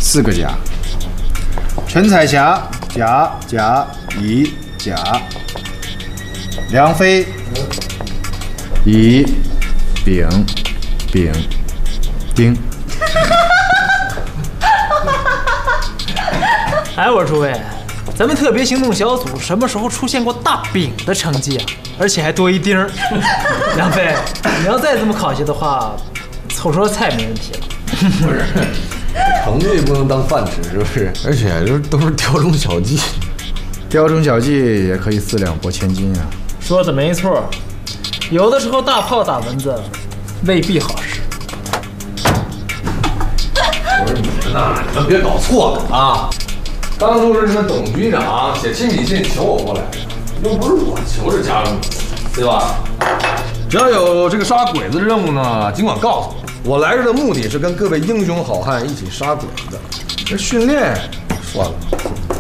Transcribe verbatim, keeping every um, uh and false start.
四个甲。陈彩霞甲甲乙甲。梁飞乙丙丙丁。 哎，我说诸位，咱们特别行动小组什么时候出现过大丙的成绩啊？而且还多一丁儿。梁飞，你要再这么考下去的话，凑桌菜没问题了。 不是，成绩不能当饭吃，是不是？而且这都是雕中小技， 雕中小技也可以四两拨千斤啊。 说的没错，有的时候大炮打蚊子未必好使。 我说你们呐，你们别搞错了啊！当初是你们董局长写亲笔信求我过来的，又不是我求着家人，对吧？只要有这个杀鬼子的任务呢，尽管告诉我。我来这的目的是跟各位英雄好汉一起杀鬼子，这训练算了。